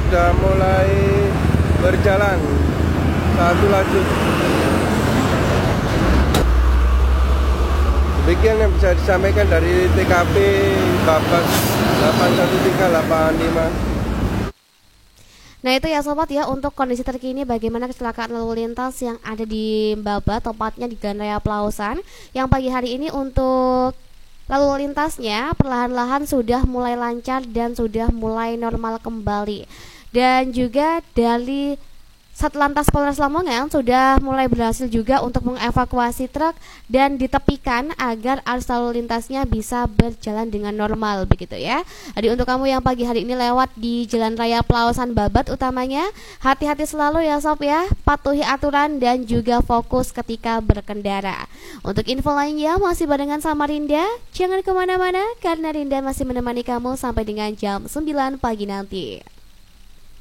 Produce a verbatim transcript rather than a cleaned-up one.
sudah mulai berjalan satu lajur. Demikian yang bisa disampaikan dari T K P Babat delapan satu tiga delapan lima. Nah itu ya sobat ya, untuk kondisi terkini bagaimana kecelakaan lalu lintas yang ada di Babat, tepatnya di Jalan Raya Pelausan, yang pagi hari ini untuk lalu lintasnya perlahan-lahan sudah mulai lancar dan sudah mulai normal kembali. Dan juga dari Satlantas Polres Lamongan sudah mulai berhasil juga untuk mengevakuasi truk dan ditepikan agar arus lalu lintasnya bisa berjalan dengan normal begitu ya. Jadi untuk kamu yang pagi hari ini lewat di Jalan Raya Pelausan Babat utamanya, hati-hati selalu ya sob ya, patuhi aturan dan juga fokus ketika berkendara. Untuk info lainnya masih barengan sama Rinda, jangan kemana-mana karena Rinda masih menemani kamu sampai dengan jam sembilan pagi nanti.